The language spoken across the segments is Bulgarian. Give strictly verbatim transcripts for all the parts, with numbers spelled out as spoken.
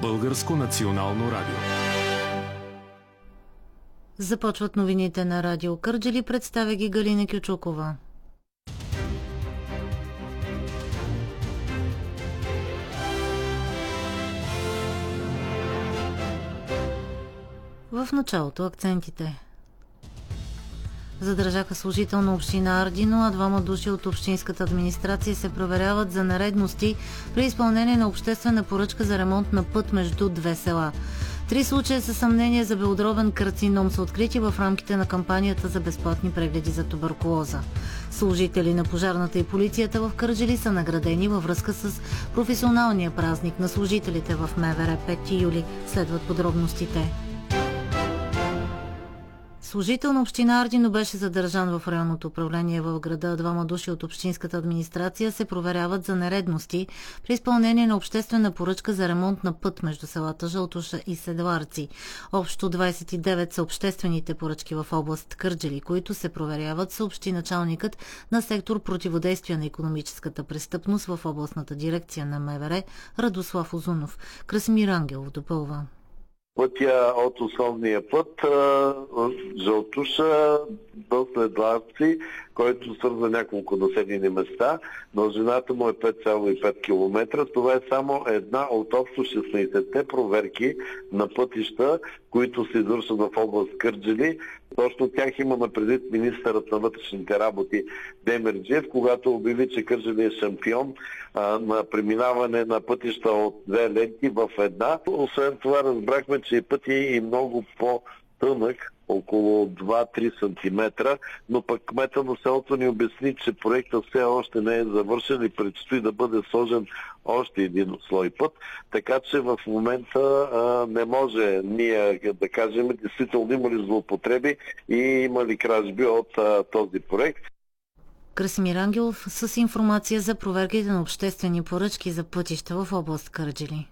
Българско национално радио. Започват новините на Радио Кърджали, представя ги Галина Кючукова. В началото акцентите. Задържаха служител на община Ардино, а двама души от общинската администрация се проверяват за нередности при изпълнение на обществена поръчка за ремонт на път между две села. Три случая със съмнение за белодробен карцином са открити в рамките на кампанията за безплатни прегледи за туберкулоза. Служители на пожарната и полицията в Кърджали са наградени във връзка с професионалния празник на служителите в МВР пети юли. Следват подробностите. Служител на община Ардино беше задържан в районното управление в града. Двама души от общинската администрация се проверяват за нередности при изпълнение на обществена поръчка за ремонт на път между селата Жълтоша и Седларци. Общо двадесет и девет са обществените поръчки в област Кърджали, които се проверяват, съобщи началникът на сектор противодействие на икономическата престъпност в областната дирекция на МВР Радослав Озунов. Красимир Ангелов допълва. Пътя от основния път Жълтуша до Седларци, който свързва няколко населени места. Дължината му е пет цяло и пет километра. Това е само една от общо шестнадесетте проверки на пътища, които се извършват в област Кърджали. Точно тях имаме предвид министърът на вътрешните работи Демерджиев, когато обяви, че Кърджали е шампион а, на преминаване на пътища от две ленти в една. Освен това разбрахме, че пътят е и много по-тънък, около два-три сантиметра, но пък кмета на селото ни обясни, че проектът все още не е завършен и предстои да бъде сложен още един слой път, така че в момента а, не може ние да кажем действително има ли злоупотреби и има ли кражби от а, този проект. Красимир Ангелов с информация за проверките на обществени поръчки за пътища в област Кърджали.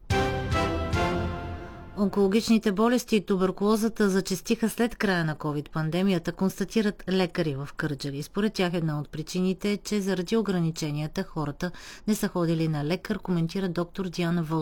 Онкологичните болести и туберкулозата зачестиха след края на ковид-пандемията, констатират лекари в Кърджали. Според тях една от причините е, че заради ограниченията хората не са ходили на лекар, коментира доктор Диана Вълчева.